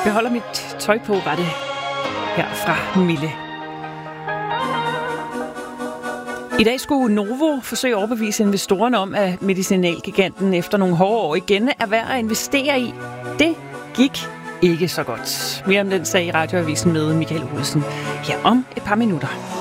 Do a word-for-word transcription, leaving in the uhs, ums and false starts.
beholder mit tøj på, var det her fra Mille. I dag skulle Novo forsøge at overbevise investorerne om, at medicinalgiganten efter nogle hårde år igen er værd at investere i. Det gik ikke så godt. Mere om den sag i Radioavisen med Michael Olsen her om et par minutter.